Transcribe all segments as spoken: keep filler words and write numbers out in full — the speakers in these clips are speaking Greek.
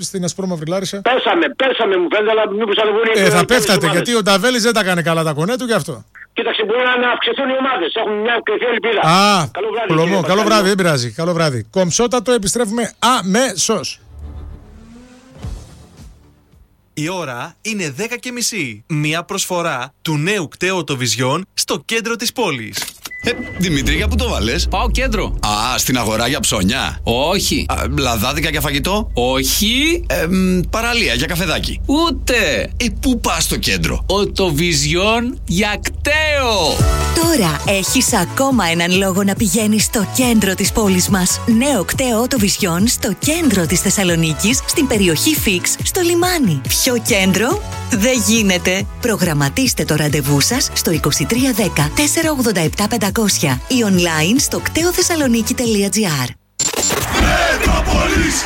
στην Ασπρόμαυρη Λάρισα. Πέσαμε, πέσαμε μου φαίνεται, αλλά μήπως ανεβούν. Ε, θα πέφτατε, γιατί ο Νταβέλης δεν τα έκανε καλά τα κονέ του γι' αυτό. Κοίταξε, μπορεί να αυξηθούν οι ομάδες. Έχουμε μια κρυφή ελπίδα. Α, καλό βράδυ. Κολομό, καλό βράδυ, δεν πειράζει. Καλό βράδυ. Κομψότατο, επιστρέφουμε αμέσως. Η ώρα είναι δέκα και μισή. Μια προσφορά του νέου κταίου το Vision στο κέντρο της πόλης. Ε, Δημήτρη, για πού το βάλες? Πάω κέντρο. Α, στην αγορά για ψώνια. Όχι. Α, λαδάδικα για φαγητό. Όχι. Ε, μ, παραλία για καφεδάκι. Ούτε. Ε, πού πας στο κέντρο? Ο το Vision για κταίο. Τώρα έχεις ακόμα έναν λόγο να πηγαίνεις στο κέντρο της πόλης μας. Νέο κταίο το Vision στο κέντρο της Θεσσαλονίκης, στην περιοχή Φίξ, στο λιμάνι. Πιο κέντρο δεν γίνεται. Προγραμματίστε το ραντεβού σας στο είκοσι τρία δέκα τετρακόσια ογδόντα επτά πεντακόσια ή online στο κτέοθεσσαλονίκη τελεία τζι άρ. Μετρόπολης!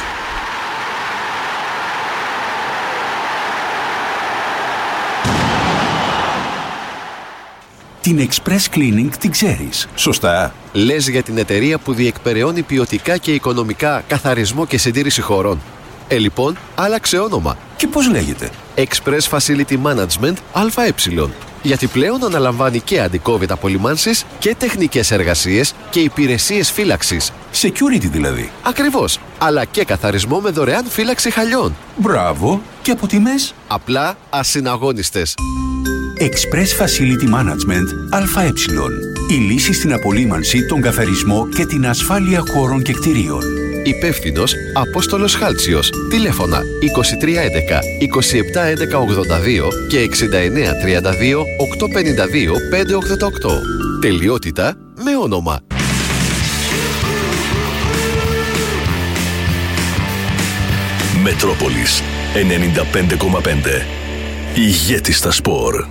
Την Express Cleaning την ξέρεις, σωστά? Λες για την εταιρεία που διεκπεραιώνει ποιοτικά και οικονομικά καθαρισμό και συντήρηση χωρών. Ε, λοιπόν, άλλαξε όνομα. Και πώς λέγεται? Express Facility Management ΑΕ. Γιατί πλέον αναλαμβάνει και αντικόβιτ απολυμάνσεις και τεχνικές εργασίες και υπηρεσίες φύλαξης. Security δηλαδή. Ακριβώς. Αλλά και καθαρισμό με δωρεάν φύλαξη χαλιών. Μπράβο. Και από τιμές? Απλά ασυναγώνιστες. Express Facility Management ΑΕ. Η λύση στην απολύμανση, τον καθαρισμό και την ασφάλεια χώρων και κτηρίων. Υπεύθυνος Απόστολος Χάλτσιος. Τηλέφωνα είκοσι τρία έντεκα είκοσι επτά έντεκα ογδόντα δύο και εξήντα εννέα τριάντα δύο οκτακόσια πενήντα δύο πεντακόσια ογδόντα οκτώ. Τελειότητα με όνομα. Μετρόπολης ενενήντα πέντε κόμμα πέντε. Ηγέτης στα σπορ.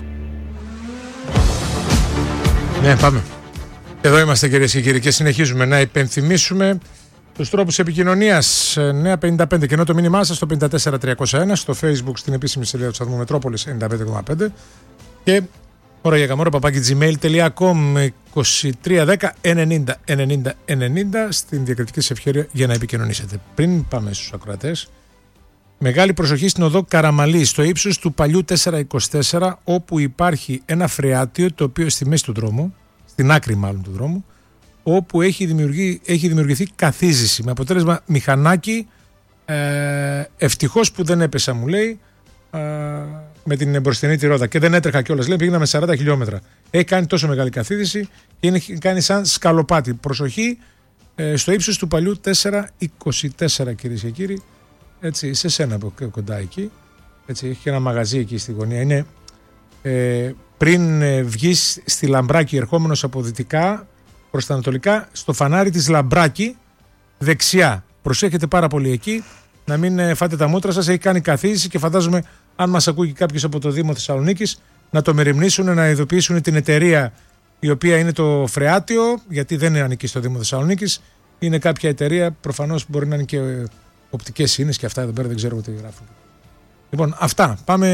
Ναι, πάμε. Εδώ είμαστε, κυρίες και κύριοι, και συνεχίζουμε να υπενθυμίσουμε τους τρόπους επικοινωνίας. Νέα πενήντα πέντε, και ενώ το μήνυμά σας στο πέντε τέσσερα τριακόσια ένα, στο Facebook, στην επίσημη σελίδα του σταθμού Μετρόπολης ενενήντα πέντε κόμμα πέντε και ώρα για καμόρα παπάκι τζιμέιλ τελεία κομ είκοσι τρία δέκα ενενήντα ενενήντα ενενήντα στην διακριτική σας ευχέρεια για να επικοινωνήσετε. Πριν πάμε στους ακροατές, μεγάλη προσοχή στην οδό Καραμαλή, στο ύψος του παλιού τετρακόσια είκοσι τέσσερα, όπου υπάρχει ένα φρεάτιο το οποίο στη μέση του δρόμου, στην άκρη μάλλον του δρόμου, όπου έχει, δημιουργεί, έχει δημιουργηθεί καθίζηση με αποτέλεσμα μηχανάκι, ε, ευτυχώς που δεν έπεσα, μου λέει, ε, με την μπροστινή τη ρόδα και δεν έτρεχα κιόλας, λέει, πήγαινα με σαράντα χιλιόμετρα. Έχει κάνει τόσο μεγάλη καθίδηση και είναι, κάνει σαν σκαλοπάτι. Προσοχή, ε, στο ύψος του παλιού τετρακόσια είκοσι τέσσερα, κυρίες και κύριοι, έτσι, σε σένα από κοντά εκεί, έτσι, έχει και ένα μαγαζί εκεί στη γωνία, είναι ε, πριν ε, βγεις στη Λαμπράκη ερχόμενος από δυτικά προς τα ανατολικά, στο φανάρι της Λαμπράκη δεξιά. Προσέχετε πάρα πολύ εκεί, να μην ε, φάτε τα μούτρα σας, έχει κάνει καθίδηση και φαντάζομαι αν μας ακούει κάποιος από το Δήμο Θεσσαλονίκης να το μεριμνήσουν, να ειδοποιήσουν την εταιρεία η οποία είναι το φρεάτιο, γιατί δεν είναι ανήκει στο Δήμο Θεσσαλονίκης, είναι κάποια εταιρεία, προφανώς μπορεί να είναι και ε, οπτικές ίνες και αυτά εδώ πέρα, δεν ξέρω τι γράφουν. Λοιπόν, αυτά. Πάμε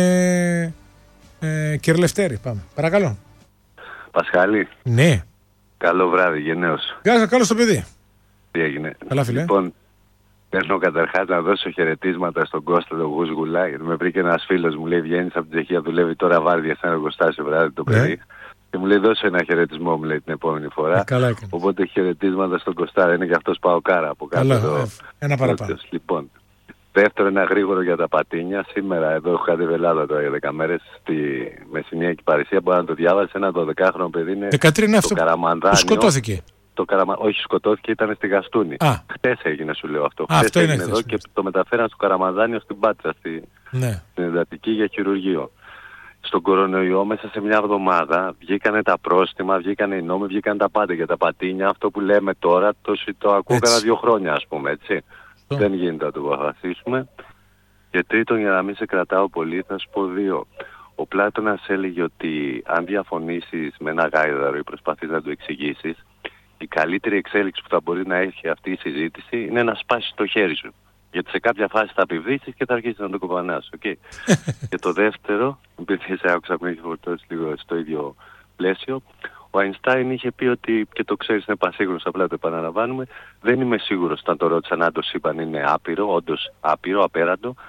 ε, κύριε Λευτέρη, πάμε. Παρακαλώ. Πασχάλη. Ναι. Καλό βράδυ, γενναίος. Γεια σας, καλώς το παιδί. Τι έγινε? Καλά, φίλε. Λοιπόν, παίρνω καταρχάς να δώσω χαιρετίσματα στον Κώστα τον Γουσγουλά, γιατί με βρήκε ένας φίλος, μου λέει, βγαίνεις από την Τσεχία, δουλεύει τώρα βάρδια σε ένα εργοστάσιο βράδυ το παιδί. Ναι. Και μου λέει, δώσε ένα χαιρετισμό, μου λέει, την επόμενη φορά. Ε, καλά έκανε. Οπότε χαιρετίσματα στον Κωστάρα, είναι και αυτός Παοκάρα από κάτω. Καλά, εδώ. Ε, ένα παραπάνω. Λοιπόν, δεύτερο, ένα γρήγορο για τα Πατίνια. Σήμερα εδώ έχω κατέβει Ελλάδα τώρα για δέκα μέρες στη Μεσσηνία και Παρισία. Μπορεί να το διάβασε, ένα δωδεκάχρονο παιδί είναι δεκατρία αυτό Καραμανδάνιο. Σκοτώθηκε. Το καραμα... Όχι, σκοτώθηκε, ήταν στη Γαστούνη. Χτες έγινε, σου λέω αυτό. Χτες έγινε είναι εδώ χτες, και το μεταφέραν στο Καραμανδάνιο στην Πάτρα, στη... ναι. στην εντατική για χειρουργείο. Στον κορονοϊό μέσα σε μια εβδομάδα βγήκανε τα πρόστιμα, βγήκανε οι νόμοι, βγήκαν τα πάντα για τα Πατίνια. Αυτό που λέμε τώρα το, το ακούω κάνα δύο χρόνια, ας πούμε, έτσι. Το. Δεν γίνεται να το αποφασίσουμε. Και τρίτον, για να μην σε κρατάω πολύ, θα σου πω δύο. Ο Πλάτωνας έλεγε ότι αν διαφωνήσεις με ένα γάιδαρο ή προσπαθείς να το εξηγήσεις, η καλύτερη εξέλιξη που θα μπορεί να έχει αυτή η συζήτηση είναι να σπάσεις το χέρι σου. Γιατί σε κάποια φάση θα επιβρήσεις και θα αρχίσεις να το κοπανάς. Okay. Και το δεύτερο, επειδή σε άκουσα πριν έχει φορτώσει λίγο στο ίδιο πλαίσιο, Ο Αϊνστάιν είχε πει ότι, και το ξέρεις, είναι πασίγνωστο, απλά το επαναλαμβάνουμε, δεν είμαι σίγουρος, όταν το ρώτησαν αν το σύμπαν είναι άπειρο, όντως άπειρο, απέραντο,